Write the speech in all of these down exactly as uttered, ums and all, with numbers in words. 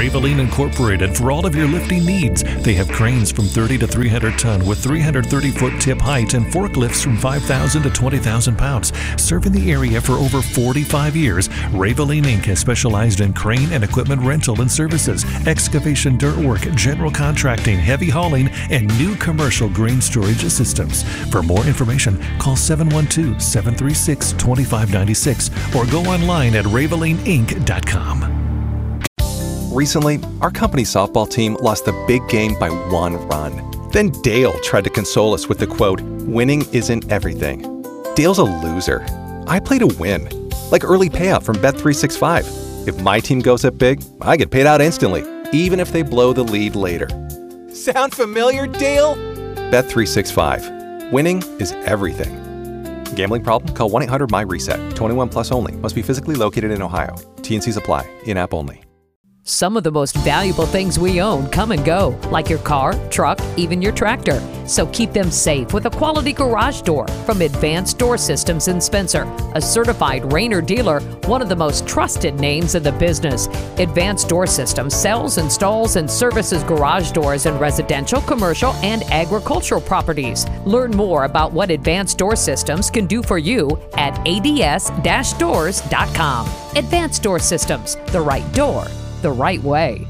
Raveline Incorporated for all of your lifting needs. They have cranes from thirty to three hundred ton with three hundred thirty foot tip height and forklifts from five thousand to twenty thousand pounds. Serving the area for over forty-five years, Raveline Incorporated has specialized in crane and equipment rental and services, excavation, dirt work, general contracting, heavy hauling, and new commercial grain storage systems. For more information, call seven one two, seven three six, two five nine six or go online at raveline inc dot com. Recently, our company softball team lost the big game by one run. Then Dale tried to console us with the quote, "Winning isn't everything." Dale's a loser. I play to win, like early payout from Bet three sixty-five. If my team goes up big, I get paid out instantly, even if they blow the lead later. Sound familiar, Dale? Bet three sixty-five. Winning is everything. Gambling problem? Call one eight hundred M Y reset. twenty-one plus only. Must be physically located in Ohio. T and Cs apply. In-app only. Some of the most valuable things we own come and go, like your car, truck, even your tractor. So keep them safe with a quality garage door from Advanced Door Systems in Spencer, a certified Rainer dealer, one of the most trusted names in the business. Advanced Door Systems sells, installs, and services garage doors in residential, commercial, and agricultural properties. Learn more about what Advanced Door Systems can do for you at A D S dash doors dot com. Advanced Door Systems, the right door, the right way.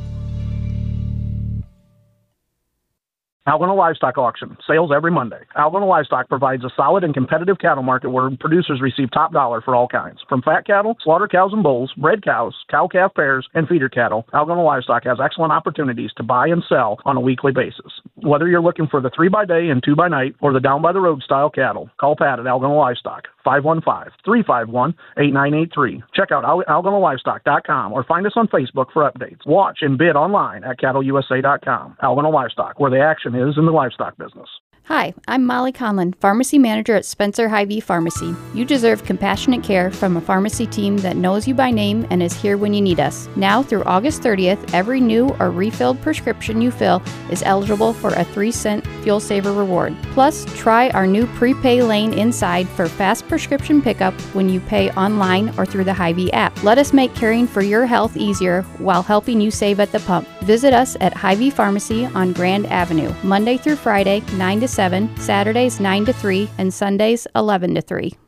Algona Livestock Auction, sales every Monday. Algona Livestock provides a solid and competitive cattle market where producers receive top dollar for all kinds. From fat cattle, slaughter cows and bulls, bred cows, cow-calf pairs, and feeder cattle, Algona Livestock has excellent opportunities to buy and sell on a weekly basis. Whether you're looking for the three by day and two by night or the down-by-the-road style cattle, call Pat at Algona Livestock, five one five, three five one, eight nine eight three. Check out algona livestock dot com or find us on Facebook for updates. Watch and bid online at cattle u s a dot com. Algona Livestock, where the action is in the livestock business. Hi, I'm Molly Conlon, Pharmacy Manager at Spencer Hy-Vee Pharmacy. You deserve compassionate care from a pharmacy team that knows you by name and is here when you need us. Now through August thirtieth, every new or refilled prescription you fill is eligible for a three cent Fuel Saver reward. Plus, try our new prepay lane inside for fast prescription pickup when you pay online or through the Hy-Vee app. Let us make caring for your health easier while helping you save at the pump. Visit us at Hy-Vee Pharmacy on Grand Avenue, Monday through Friday, nine to seven, Saturdays nine to three, and Sundays eleven to three.